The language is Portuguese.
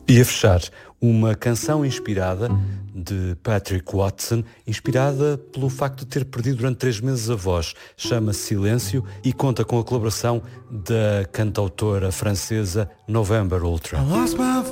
E a fechar, uma canção inspirada de Patrick Watson, inspirada pelo facto de ter perdido durante 3 meses a voz. Chama-se Silêncio e conta com a colaboração da cantautora francesa November Ultra.